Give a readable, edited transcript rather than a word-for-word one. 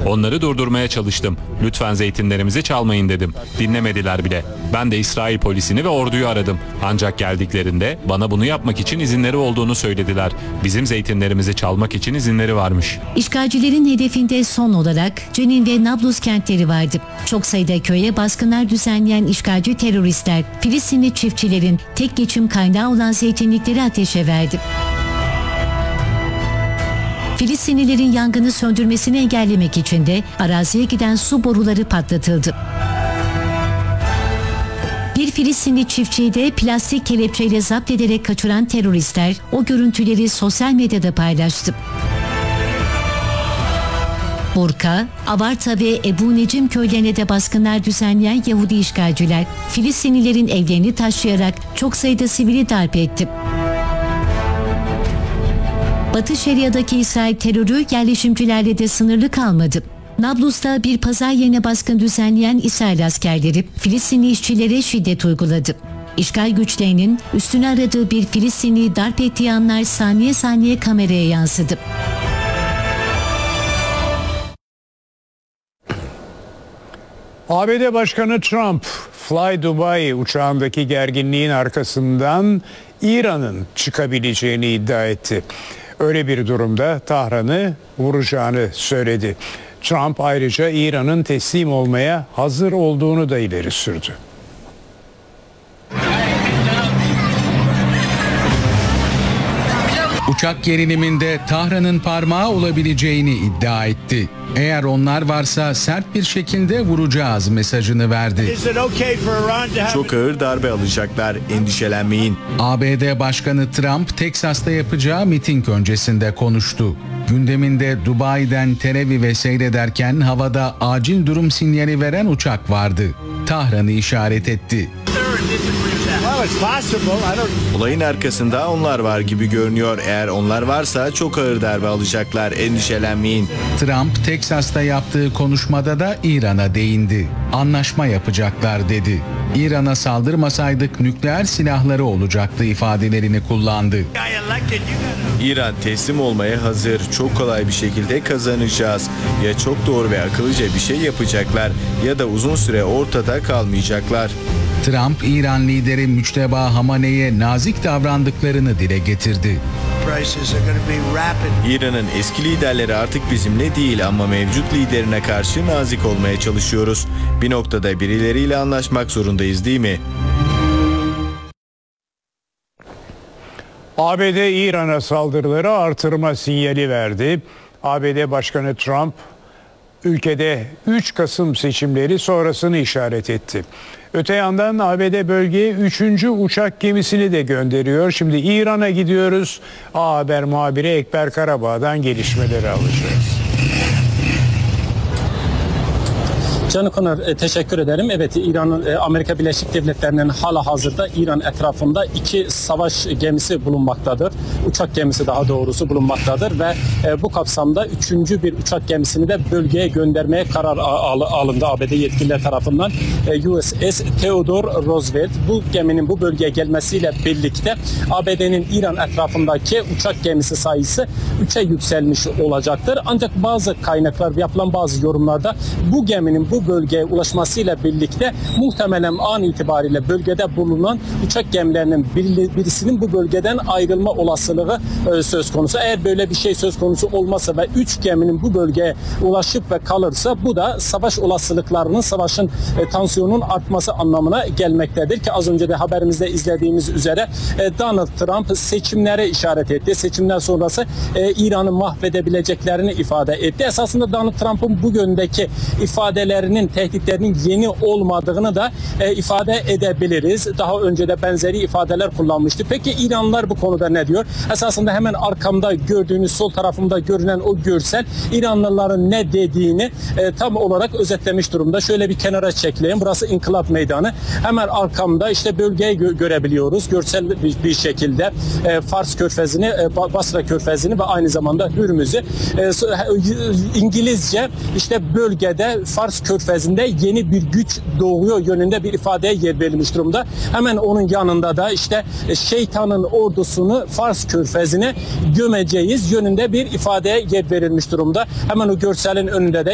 Onları durdurmaya çalıştım. Lütfen zeytinlerimizi çalmayın dedim. Dinlemediler bile. Ben de İsrail polisini ve orduyu aradım. Ancak geldiklerinde bana bunu yapmak için izinleri olduğunu söylediler. Bizim zeytinlerimizi çalmak için izinleri varmış. İşgalcilerin hedefinde son olarak Cenin ve Nablus kentleri vardı. Çok sayıda köye baskınlar düzenleyen işgalci teröristler Filistinli çiftçilerin tek geçim kaynağı olan zeytinlikleri ateşe verdi. Filistinlilerin yangını söndürmesini engellemek için de araziye giden su boruları patlatıldı. Bir Filistinli çiftçiyi de plastik kelepçeyle zapt ederek kaçıran teröristler o görüntüleri sosyal medyada paylaştı. Burka, Avarta ve Ebu Necim köylerine de baskınlar düzenleyen Yahudi işgalciler Filistinlilerin evlerini taşlayarak çok sayıda sivili darp etti. Batı Şeria'daki İsrail terörü yerleşimcilerle de sınırlı kalmadı. Nablus'ta bir pazar yerine baskın düzenleyen İsrail askerleri Filistinli işçilere şiddet uyguladı. İşgal güçlerinin üstüne aradığı bir Filistinliyi darp ettiği anlar saniye saniye kameraya yansıdı. ABD Başkanı Trump, Fly Dubai uçağındaki gerginliğin arkasından İran'ın çıkabileceğini iddia etti. Öyle bir durumda Tahran'ı vuracağını söyledi. Trump ayrıca İran'ın teslim olmaya hazır olduğunu da ileri sürdü. Uçak geriliminde Tahran'ın parmağı olabileceğini iddia etti. Eğer onlar varsa sert bir şekilde vuracağız mesajını verdi. Çok ağır darbe alacaklar, endişelenmeyin. ABD Başkanı Trump, Teksas'ta yapacağı miting öncesinde konuştu. Gündeminde Dubai'den Tel Aviv'e seyrederken havada acil durum sinyali veren uçak vardı. Tahran'ı işaret etti. Olayın arkasında onlar var gibi görünüyor. Eğer onlar varsa çok ağır darbe alacaklar, endişelenmeyin. Trump, Teksas'ta yaptığı konuşmada da İran'a değindi. Anlaşma yapacaklar dedi. İran'a saldırmasaydık nükleer silahları olacaktı ifadelerini kullandı. İran teslim olmaya hazır. Çok kolay bir şekilde kazanacağız. Ya çok doğru ve akıllıca bir şey yapacaklar ya da uzun süre ortada kalmayacaklar. Trump, İran lideri Müçteba Hamane'ye nazik davrandıklarını dile getirdi. İran'ın eski liderleri artık bizimle değil ama mevcut liderine karşı nazik olmaya çalışıyoruz. Bir noktada birileriyle anlaşmak zorundayız değil mi? ABD İran'a saldırıları artırma sinyali verdi. ABD Başkanı Trump ülkede 3 Kasım seçimleri sonrasını işaret etti. Öte yandan ABD bölgeye 3. uçak gemisini de gönderiyor. Şimdi İran'a gidiyoruz. A Haber muhabiri Ekber Karabağ'dan gelişmeleri alacağız. Can Konar, teşekkür ederim. Evet, İran'ın Amerika Birleşik Devletleri'nin halihazırda İran etrafında 2 savaş gemisi bulunmaktadır. Uçak gemisi daha doğrusu bulunmaktadır ve bu kapsamda 3. bir uçak gemisini de bölgeye göndermeye karar alındı ABD yetkililer tarafından. USS Theodore Roosevelt bu geminin bu bölgeye gelmesiyle birlikte ABD'nin İran etrafındaki uçak gemisi sayısı 3'e yükselmiş olacaktır. Ancak bazı kaynaklar, yapılan bazı yorumlarda bu geminin bu bölgeye ulaşmasıyla birlikte muhtemelen an itibariyle bölgede bulunan uçak gemilerinin birisinin bu bölgeden ayrılma olasılığı söz konusu. Eğer böyle bir şey söz konusu olmasa ve 3 geminin bu bölgeye ulaşıp ve kalırsa bu da savaş olasılıklarının, savaşın tansiyonun artması anlamına gelmektedir ki az önce de haberimizde izlediğimiz üzere Donald Trump seçimlere işaret etti. Seçimler sonrası İran'ı mahvedebileceklerini ifade etti. Esasında Donald Trump'ın bu yöndeki ifadelerinin, tehditlerinin yeni olmadığını da ifade edebiliriz. Daha önce de benzeri ifadeler kullanmıştı. Peki İranlılar bu konuda ne diyor? Esasında hemen arkamda gördüğünüz, sol tarafımda görünen o görsel İranlıların ne dediğini tam olarak özetlemiş durumda. Şöyle bir kenara çekeyim. Burası İnkılap Meydanı. Hemen arkamda işte bölgeyi görebiliyoruz. Görsel bir şekilde Fars Körfezi'ni, Basra Körfezi'ni ve aynı zamanda Hürmüz'ü. İngilizce işte bölgede Fars Körfezi'nde yeni bir güç doğuyor yönünde bir ifadeye yer verilmiş durumda. Hemen onun yanında da işte şeytanın ordusunu Fars Körfezi'ne gömeceğiz yönünde bir ifadeye yer verilmiş durumda. Hemen o görselin önünde de